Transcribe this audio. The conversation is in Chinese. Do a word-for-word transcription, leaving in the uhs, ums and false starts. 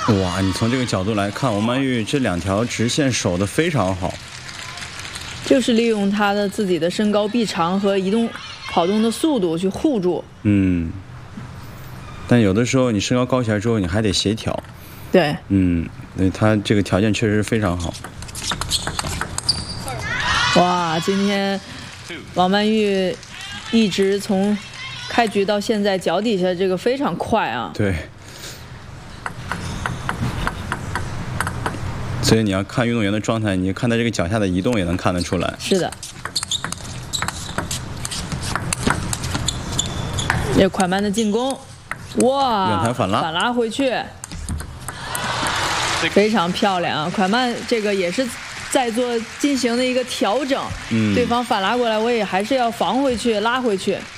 哇，你从这个角度来看，王曼玉这两条直线守得非常好， 就是利用她的自己的身高臂长和移动跑动的速度去护住。 嗯，但有的时候你身高高起来之后，你还得协调。 对， 嗯，对，她这个条件确实非常好。 哇，今天王曼玉一直从开局到现在脚底下这个非常快啊。 对。所以你要看运动员的状态，你看他这个脚下的移动也能看得出来。 是的。这快慢的进攻，哇！ 远台反拉， 反拉回去，非常漂亮啊！快慢这个也是在做进行的一个调整。嗯。对方反拉过来，我也还是要防回去，拉回去。